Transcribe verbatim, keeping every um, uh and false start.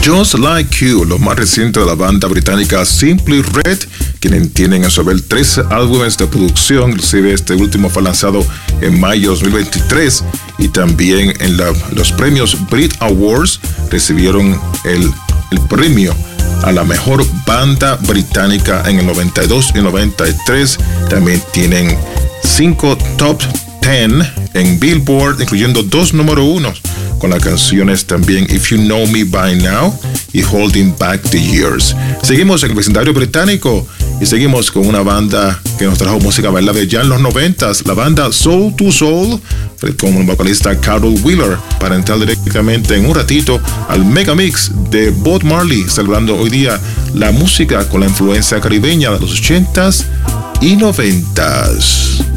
Just Like You, lo más reciente de la banda británica Simply Red, quienes tienen a su haber tres álbumes de producción, inclusive este último fue lanzado en mayo de dos mil veintitrés, y también en la, los premios Brit Awards recibieron el, el premio a la mejor banda británica en el noventa y dos y noventa y tres. También tienen cinco top diez en Billboard, incluyendo dos número unos con las canciones también If You Know Me By Now y Holding Back the Years. Seguimos en el vecindario británico y seguimos con una banda que nos trajo música bailable ya en los noventas, la banda Soul to Soul, con el vocalista Carol Wheeler, para entrar directamente en un ratito al Mega Mix de Bob Marley, celebrando hoy día la música con la influencia caribeña de los ochentas y noventas.